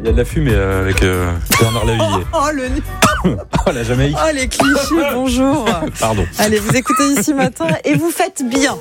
Il y a de la fumée avec Bernard Lavilliers. Oh, la Jamaïque. Oh, les clichés, bonjour. Pardon. Allez, vous écoutez Ici Matin et vous faites bien.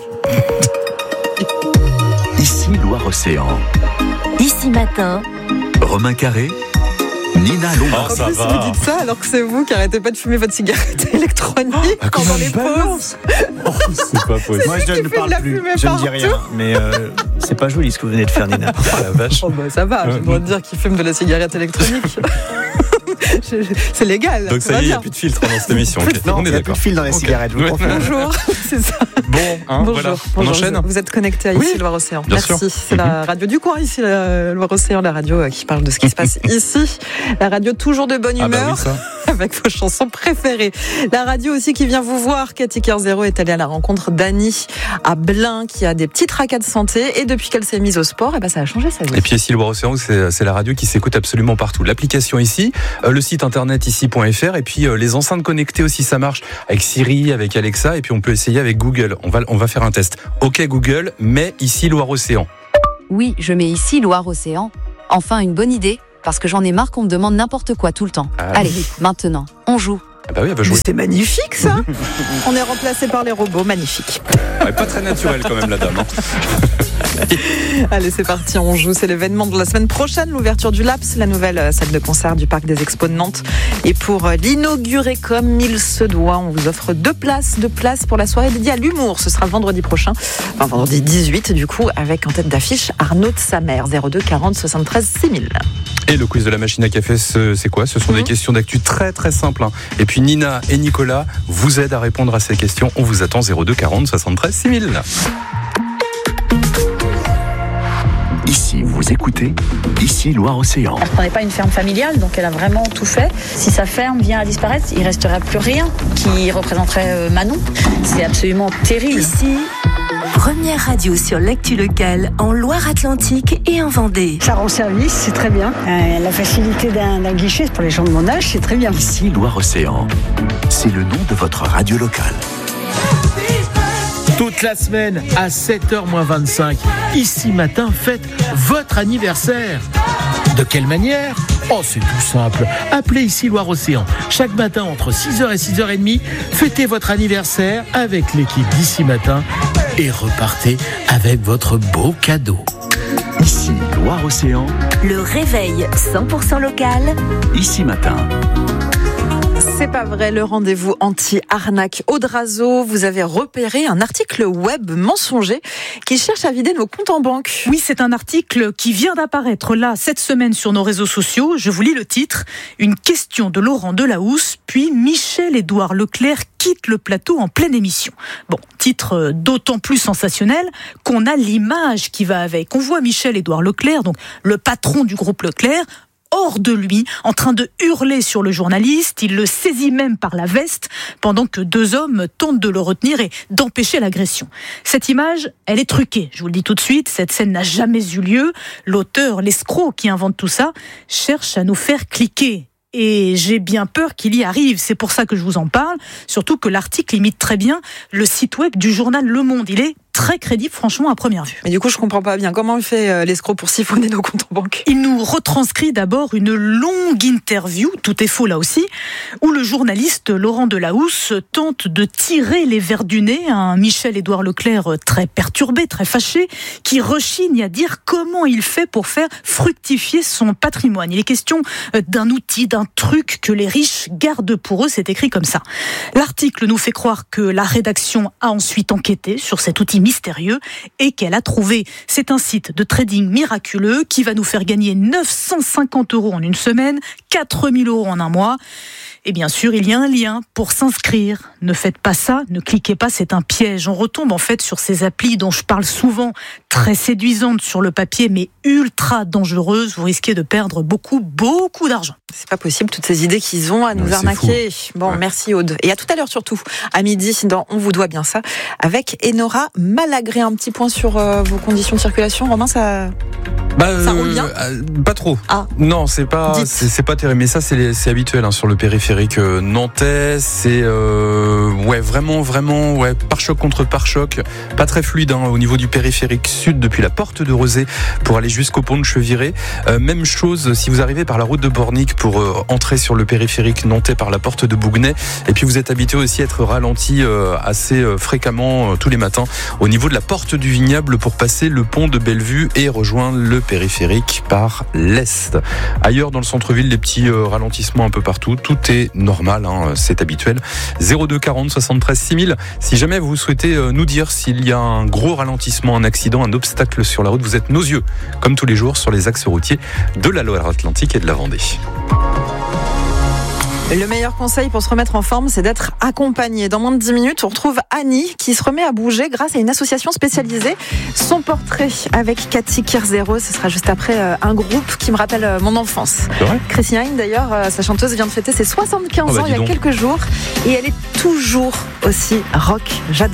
Ici Loire-Océan. Ici Matin. Romain Carré, Nina Lombard. En plus, vous dites ça alors que c'est vous qui arrêtez pas de fumer votre cigarette électronique pendant les pauses. C'est pas possible. Moi, je ne parle plus. Je ne dis rien. Mais c'est pas joli ce que vous venez de faire, Nina. Oh la vache. Oh, bah, ça va, j'ai le droit de dire qu'il fume de la cigarette électronique. C'est légal. Donc ça y est, il n'y a plus de filtre dans cette émission. Okay. Non, On il est n'y a plus d'accord. de fil dans les cigarettes. Vous confirmez. Bonjour, c'est ça. Bon, Bonjour. voilà. On Bonjour. enchaîne. Vous êtes connecté à Ici Loire-Océan. Bien Merci. sûr. C'est la radio du coin, Ici Loire-Océan, la radio qui parle de ce qui se passe ici. La radio toujours de bonne humeur. Ah bah oui, ça. Avec vos chansons préférées. La radio aussi qui vient vous voir. Cathy Kerzero est allée à la rencontre d'Annie à Blain qui a des petits tracas de santé et depuis qu'elle s'est mise au sport, eh ben ça a changé sa vie. Et puis ici, Loire-Océan, c'est la radio qui s'écoute absolument partout. L'application ici, le site internet ici.fr et puis les enceintes connectées aussi, ça marche avec Siri, avec Alexa et puis on peut essayer avec Google. On va faire un test. Ok Google, mets ici Loire-Océan. Oui, je mets ici Loire-Océan. Enfin, une bonne idée, parce que j'en ai marre qu'on me demande n'importe quoi tout le temps. Ah. Allez, maintenant, on joue. Ah bah oui, elle va jouer. C'est magnifique ça. On est remplacé par les robots, magnifique. Ouais, pas très naturelle quand même la dame. Hein. Allez, c'est parti, on joue. C'est l'événement de la semaine prochaine, l'ouverture du Laps, la nouvelle salle de concert du Parc des Expos de Nantes. Et pour l'inaugurer comme il se doit, on vous offre deux places pour la soirée dédiée à l'humour. Ce sera vendredi prochain, enfin vendredi 18 du coup, avec en tête d'affiche Arnaud de Samer, 02 40 73 6000. Et le quiz de la machine à café, c'est quoi ? Ce sont des questions d'actu très très simples. Hein. Et puis Nina et Nicolas vous aident à répondre à ces questions. On vous attend 02 40 73 6000. Ici, vous écoutez Ici Loire-Océan. Elle reprenait pas une ferme familiale, donc elle a vraiment tout fait. Si sa ferme vient à disparaître, il resterait plus rien qui représenterait Manon. C'est absolument terrible. Ici, première radio sur l'actu locale en Loire-Atlantique et en Vendée. Ça rend service, c'est très bien. La facilité d'un guichet pour les gens de mon âge, c'est très bien. Ici Loire-Océan. C'est le nom de votre radio locale. Toute la semaine à 7h-25, Ici Matin, faites votre anniversaire. De quelle manière ? Oh, c'est tout simple. Appelez Ici Loire-Océan. Chaque matin, entre 6h et 6h30, fêtez votre anniversaire avec l'équipe d'Ici Matin et repartez avec votre beau cadeau. Ici Loire-Océan. Le réveil 100% local. Ici Matin. C'est pas vrai, le rendez-vous anti-arnaque Audrazo. Vous avez repéré un article web mensonger qui cherche à vider nos comptes en banque. Oui, c'est un article qui vient d'apparaître là, cette semaine sur nos réseaux sociaux. Je vous lis le titre. Une question de Laurent Delahousse, puis Michel-Édouard Leclerc quitte le plateau en pleine émission. Bon, titre d'autant plus sensationnel qu'on a l'image qui va avec. On voit Michel-Édouard Leclerc, donc le patron du groupe Leclerc, hors de lui, en train de hurler sur le journaliste. Il le saisit même par la veste pendant que deux hommes tentent de le retenir et d'empêcher l'agression. Cette image, elle est truquée. Je vous le dis tout de suite, cette scène n'a jamais eu lieu. L'auteur, l'escroc qui invente tout ça, cherche à nous faire cliquer. Et j'ai bien peur qu'il y arrive. C'est pour ça que je vous en parle. Surtout que l'article imite très bien le site web du journal Le Monde. Il est très crédible, franchement, à première vue. Mais du coup, je comprends pas bien. Comment il fait l'escroc pour siphonner nos comptes en banque ? Il nous retranscrit d'abord une longue interview, tout est faux là aussi, où le journaliste Laurent Delahousse tente de tirer les vers du nez à un Michel-Édouard Leclerc très perturbé, très fâché, qui rechigne à dire comment il fait pour faire fructifier son patrimoine. Il est question d'un outil, d'un truc que les riches gardent pour eux, c'est écrit comme ça. L'article nous fait croire que la rédaction a ensuite enquêté sur cet outil mystérieux et qu'elle a trouvé. C'est un site de trading miraculeux qui va nous faire gagner 950 € en une semaine, 4000 € en un mois. Et bien sûr, il y a un lien pour s'inscrire. Ne faites pas ça, ne cliquez pas, c'est un piège. On retombe en fait sur ces applis dont je parle souvent, très séduisantes sur le papier, mais ultra dangereuses. Vous risquez de perdre beaucoup d'argent. C'est pas possible, toutes ces idées qu'ils ont à nous arnaquer. Bon, merci Aude. Et à tout à l'heure surtout, à midi, dans On vous doit bien ça, avec Enora Malagré. Un petit point sur vos conditions de circulation. Romain, ça roule bien ? Pas trop. Ah. Non, c'est pas terrible. Mais ça, c'est habituel sur le périphérique nantais. C'est vraiment, pare-choc contre pare-choc. Pas très fluide au niveau du périphérique sud depuis la porte de Rezé pour aller jusqu'au pont de Cheviré. Même chose si vous arrivez par la route de Bornic pour entrer sur le périphérique nantais par la porte de Bouguenais. Et puis vous êtes habitué aussi à être ralenti assez fréquemment tous les matins au niveau de la porte du Vignoble pour passer le pont de Bellevue et rejoindre le périphérique par l'est. Ailleurs dans le centre-ville, des petits ralentissements un peu partout. Tout est normal, c'est habituel. 02 40 73 6000. Si jamais vous souhaitez nous dire s'il y a un gros ralentissement, un accident, un obstacle sur la route, vous êtes nos yeux, comme tous les jours, sur les axes routiers de la Loire-Atlantique et de la Vendée. Le meilleur conseil pour se remettre en forme, c'est d'être accompagné. Dans moins de 10 minutes, on retrouve Annie qui se remet à bouger grâce à une association spécialisée. Son portrait avec Cathy Kirzero, ce sera juste après un groupe qui me rappelle mon enfance. Christine Hein, d'ailleurs, sa chanteuse vient de fêter ses 75 ans il y a quelques jours et elle est toujours aussi rock. J'adore.